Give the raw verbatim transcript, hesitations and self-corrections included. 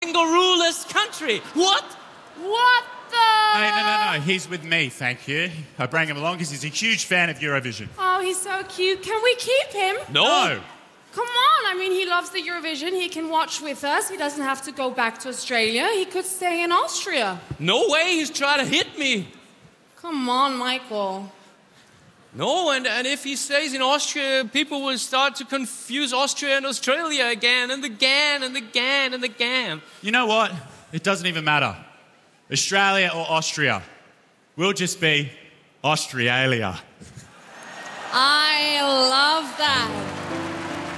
kangaroo-less country. What? What the? Hey, no, no, no. He's with me, thank you. I bring him along because he's a huge fan of Eurovision. Oh, he's so cute. Can we keep him? No. No. Come on. I mean, he loves the Eurovision. He can watch with us. He doesn't have to go back to Australia. He could stay in Austria. No way, he's trying to hit me. Come on, Michael. No, and, and if he stays in Austria, people will start to confuse Austria and Australia again, and again, and again, and again. You know what? It doesn't even matter. Australia or Austria. We'll just be Australia. I love that.